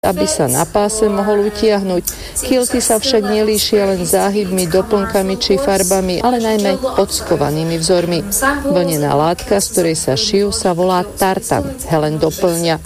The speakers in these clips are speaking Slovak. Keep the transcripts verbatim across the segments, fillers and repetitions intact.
aby sa na páse mohol utiahnuť. Kilty sa však nelíšia len záhybmi, doplnkami či farbami, ale najmä ockovanými vzormi. Vlnená látka, z ktorej sa šijú, sa volá tartan. Helen doplňa.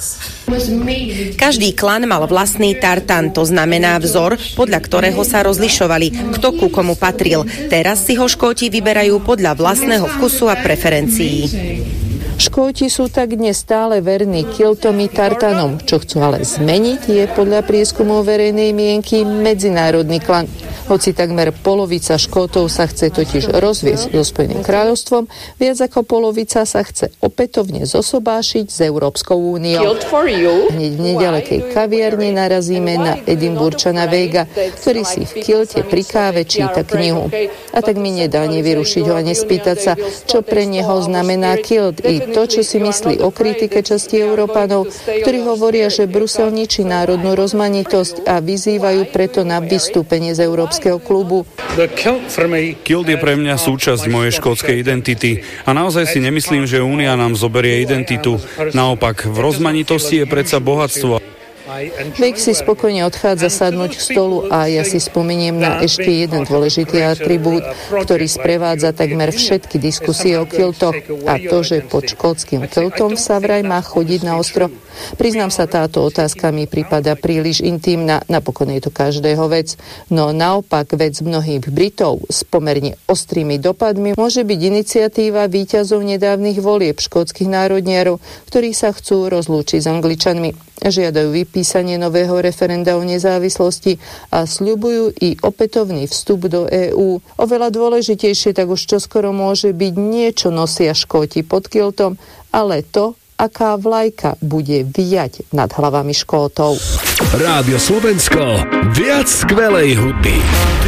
Každý klan mal vlastný tartan, to znamená vzor, podľa ktorého sa rozlišovali, kto ku komu patril. Teraz si ho Škóti vyberajú podľa vlastného vkusu a preferencií. Škóti sú tak dnes stále verní kiltom i tartanom. Čo chcú ale zmeniť, je podľa prieskumov verejnej mienky medzinárodný klan. Hoci takmer polovica Škótov sa chce totiž rozviesť so Spojeným kráľovstvom, viac ako polovica sa chce opätovne zosobášiť s Európskou úniou. Hneď v nedalekej kaviarni narazíme na Edinburčana Vega, ktorý si v kilte pri káve číta knihu. A tak mi nedá nevyrušiť ho a nespýtať sa, čo pre neho znamená kilt i to, čo si myslí o kritike časti Európanov, ktorí hovoria, že Brusel ničí národnú rozmanitosť a vyzývajú preto na vystúpenie z Európskeho klubu. Kilt je pre mňa súčasť mojej škótskej identity a naozaj si nemyslím, že Únia nám zoberie identitu. Naopak, v rozmanitosti je predsa bohatstvo. Vek si spokojne odchádza sadnúť k stolu a ja si spomeniem na ešte jeden dôležitý atribút, ktorý sprevádza takmer všetky diskusie o kiltoch, a to, že pod škótskym kiltom sa vraj má chodiť na ostro. Priznám sa, táto otázka mi prípada príliš intímna, napokon je to každého vec, no naopak vec mnohých Britov s pomerne ostrými dopadmi môže byť iniciatíva víťazov nedávnych volieb škótskych národniarov, ktorí sa chcú rozlúčiť s Angličanmi. Žiadajú vypísanie nového referenda o nezávislosti a sľubujú i opätovný vstup do EÚ. Oveľa dôležitejšie tak už čoskoro môže byť niečo nosia Škóti pod kiltom, ale to, aká vlajka bude viať nad hlavami Škótov. Rádio Slovensko, viac skvelej hudby.